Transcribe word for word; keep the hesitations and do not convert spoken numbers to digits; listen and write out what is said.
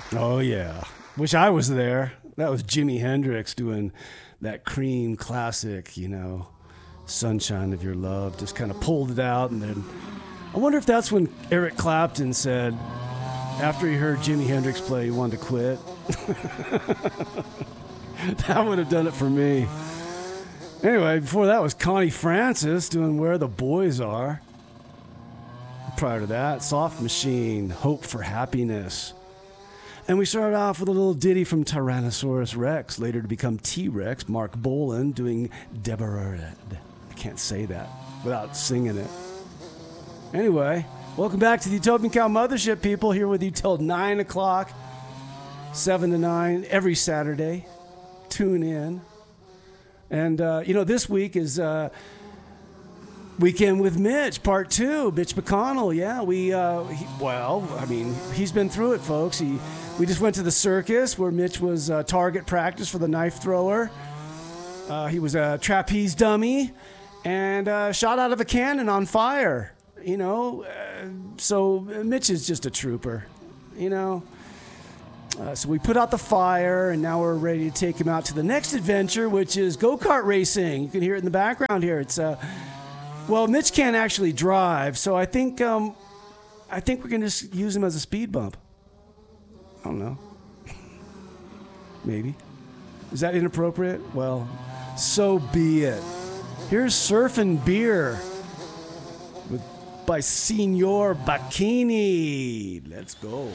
Oh, yeah. Wish I was there. That was Jimi Hendrix doing that Cream classic, you know, Sunshine of Your Love. Just kind of pulled it out. And then I wonder if that's when Eric Clapton said, after he heard Jimi Hendrix play, he wanted to quit. That would have done it for me. Anyway, before that was Connie Francis doing Where the Boys Are. Prior to that, Soft Machine, Hope for Happiness. And we started off with a little ditty from Tyrannosaurus Rex, later to become T-Rex, Mark Bolan doing Deborah Red. I can't say that without singing it. Anyway, welcome back to the Utopian Cow Mothership, people. Here with you till nine o'clock, seven to nine, every Saturday. Tune in. And, uh, you know, this week is uh, Weekend with Mitch, part two. Mitch McConnell, yeah. We, uh, he, well, I mean, he's been through it, folks. He, we just went to the circus where Mitch was uh, target practice for the knife thrower. Uh, he was a trapeze dummy and uh, shot out of a cannon on fire. You know, uh, so Mitch is just a trooper, you know. Uh, so we put out the fire, and now we're ready to take him out to the next adventure, which is go-kart racing. You can hear it in the background here. It's uh, well, Mitch can't actually drive, so I think um, I think we're gonna just use him as a speed bump. I don't know. Maybe. Is that inappropriate? Well, so be it. Here's Surfin' Beer with, by Signor Bacchini. Let's go.